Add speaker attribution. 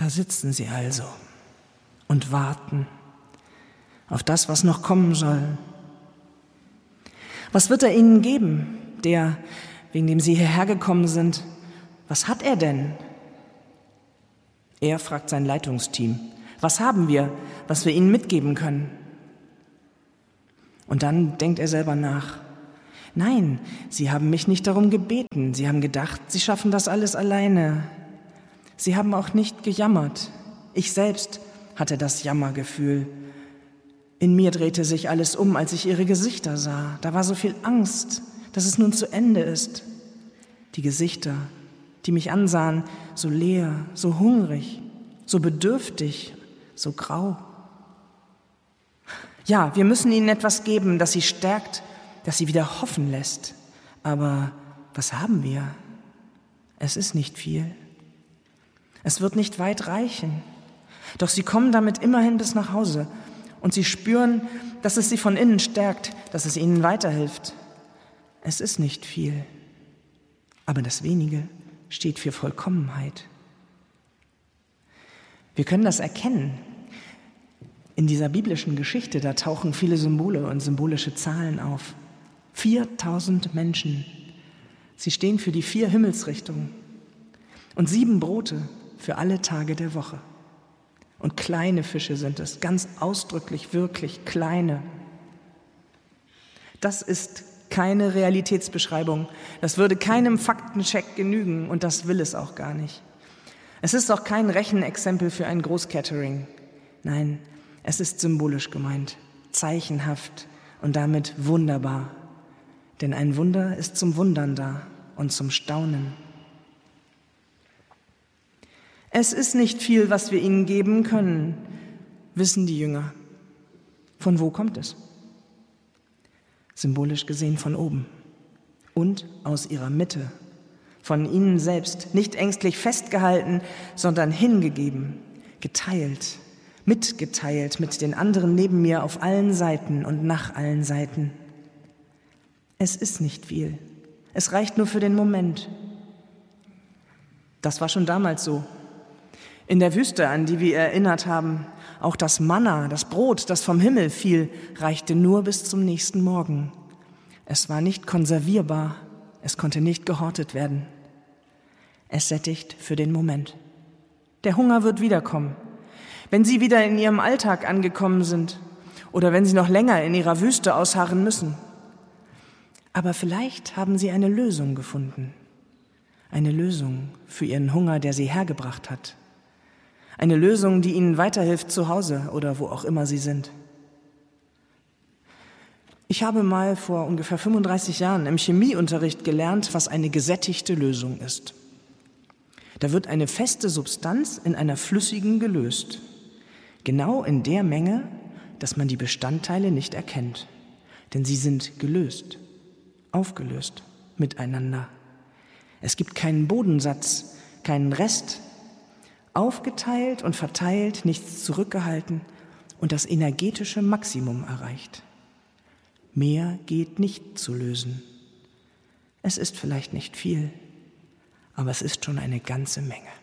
Speaker 1: Da sitzen sie also und warten auf das, was noch kommen soll. Was wird er ihnen geben, der, wegen dem sie hierher gekommen sind? Was hat er denn? Er fragt sein Leitungsteam. Was haben wir, was wir ihnen mitgeben können? Und dann denkt er selber nach. Nein, sie haben mich nicht darum gebeten. Sie haben gedacht, sie schaffen das alles alleine. Sie haben auch nicht gejammert. Ich selbst hatte das Jammergefühl. In mir drehte sich alles um, als ich ihre Gesichter sah. Da war so viel Angst, dass es nun zu Ende ist. Die Gesichter, die mich ansahen, so leer, so hungrig, so bedürftig, so grau. Ja, wir müssen ihnen etwas geben, das sie stärkt, das sie wieder hoffen lässt. Aber was haben wir? Es ist nicht viel. Es wird nicht weit reichen. Doch sie kommen damit immerhin bis nach Hause und sie spüren, dass es sie von innen stärkt, dass es ihnen weiterhilft. Es ist nicht viel, aber das Wenige steht für Vollkommenheit. Wir können das erkennen. In dieser biblischen Geschichte, da tauchen viele Symbole und symbolische Zahlen auf. 4000 Menschen. Sie stehen für die 4 Himmelsrichtungen und 7 Brote für alle Tage der Woche. Und kleine Fische sind es, ganz ausdrücklich, wirklich kleine. Das ist keine Realitätsbeschreibung. Das würde keinem Faktencheck genügen und das will es auch gar nicht. Es ist auch kein Rechenexempel für ein Großcatering. Nein, es ist symbolisch gemeint, zeichenhaft und damit wunderbar. Denn ein Wunder ist zum Wundern da und zum Staunen. Es ist nicht viel, was wir ihnen geben können, wissen die Jünger. Von wo kommt es? Symbolisch gesehen von oben und aus ihrer Mitte, von ihnen selbst, nicht ängstlich festgehalten, sondern hingegeben, geteilt, mitgeteilt mit den anderen neben mir auf allen Seiten und nach allen Seiten. Es ist nicht viel, es reicht nur für den Moment. Das war schon damals so. In der Wüste, an die wir erinnert haben, auch das Manna, das Brot, das vom Himmel fiel, reichte nur bis zum nächsten Morgen. Es war nicht konservierbar, es konnte nicht gehortet werden. Es sättigt für den Moment. Der Hunger wird wiederkommen. Wenn Sie wieder in Ihrem Alltag angekommen sind oder wenn Sie noch länger in Ihrer Wüste ausharren müssen. Aber vielleicht haben Sie eine Lösung gefunden. Eine Lösung für Ihren Hunger, der Sie hergebracht hat. Eine Lösung, die Ihnen weiterhilft zu Hause oder wo auch immer Sie sind. Ich habe mal vor ungefähr 35 Jahren im Chemieunterricht gelernt, was eine gesättigte Lösung ist. Da wird eine feste Substanz in einer flüssigen gelöst. Genau in der Menge, dass man die Bestandteile nicht erkennt. Denn sie sind gelöst, aufgelöst miteinander. Es gibt keinen Bodensatz, keinen Rest. Aufgeteilt und verteilt, nichts zurückgehalten und das energetische Maximum erreicht. Mehr geht nicht zu lösen. Es ist vielleicht nicht viel, aber es ist schon eine ganze Menge.